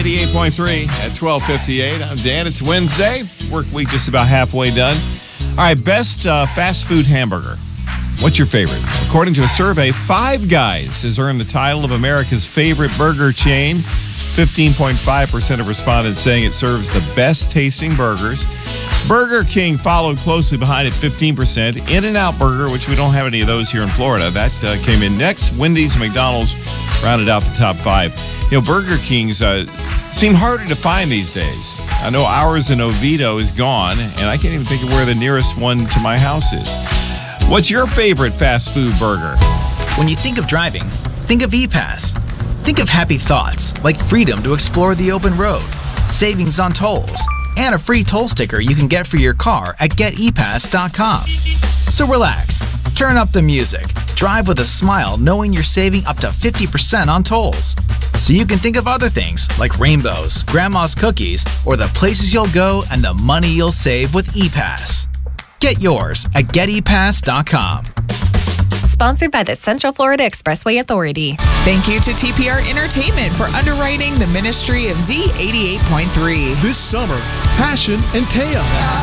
88.3 at 12:58. I'm Dan. It's Wednesday. Work week just about halfway done. All right, best fast food hamburger. What's your favorite? According to a survey, Five Guys has earned the title of America's favorite burger chain. 15.5% of respondents saying it serves the best tasting burgers. Burger King followed closely behind at 15%. In-N-Out Burger, which we don't have any of those here in Florida, that came in next. Wendy's and McDonald's rounded out the top five. You know, Burger Kings seem harder to find these days. I know ours in Oviedo is gone, and I can't even think of where the nearest one to my house is. What's your favorite fast food burger? When you think of driving, think of ePass. Think of happy thoughts like freedom to explore the open road, savings on tolls, and a free toll sticker you can get for your car at getepass.com. So relax, turn up the music, drive with a smile knowing you're saving up to 50% on tolls. So you can think of other things like rainbows, grandma's cookies, or the places you'll go and the money you'll save with ePass. Get yours at getepass.com. Sponsored by the Central Florida Expressway Authority. Thank you to TPR Entertainment for underwriting the ministry of Z88.3. This summer, Passion and Taya.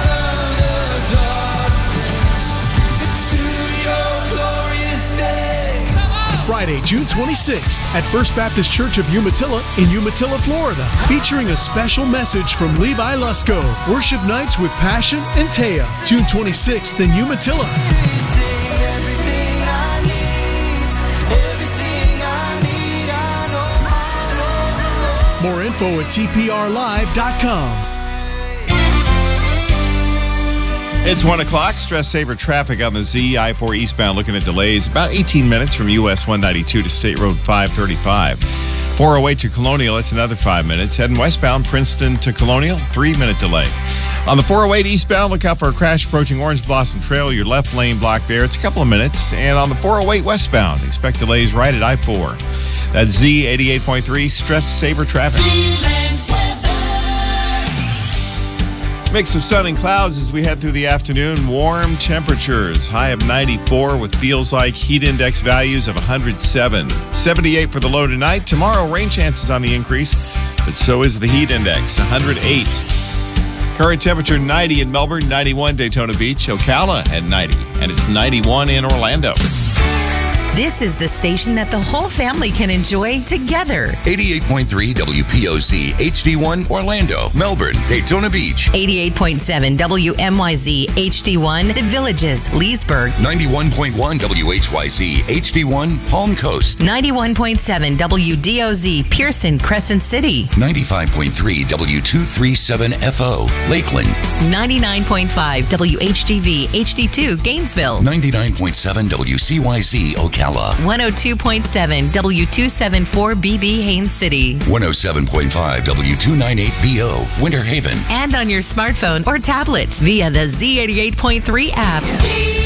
Friday, June 26th at First Baptist Church of Umatilla in Umatilla, Florida, featuring a special message from Levi Lusko. Worship nights with Passion and Taya. June 26th in Umatilla. More info at tprlive.com. It's 1 o'clock. Stress saver traffic on the Z. I-4 eastbound looking at delays. About 18 minutes from US 192 to State Road 535. 408 to Colonial, it's another 5 minutes. Heading westbound, Princeton to Colonial, 3-minute delay. On the 408 eastbound, look out for a crash approaching Orange Blossom Trail. Your left lane blocked there. It's a couple of minutes. And on the 408 westbound, expect delays right at I-4. That's Z88.3 stress saver traffic. Mix of sun and clouds as we head through the afternoon. Warm temperatures. High of 94 with feels like heat index values of 107. 78 for the low tonight. Tomorrow, rain chances on the increase, but so is the heat index, 108. Current temperature 90 in Melbourne, 91 Daytona Beach, Ocala at 90, and it's 91 in Orlando. This is the station that the whole family can enjoy together. 88.3 WPOZ HD1 Orlando, Melbourne, Daytona Beach. 88.7 WMYZ HD1 The Villages, Leesburg. 91.1 WHYZ HD1 Palm Coast. 91.7 WDOZ Pearson, Crescent City. 95.3 W237FO Lakeland. 99.5 WHGV HD2 Gainesville. 99.7 WCYZ Ocala. 102.7 W274BB Haines City. 107.5 W298BO Winter Haven. And on your smartphone or tablet via the Z88.3 app.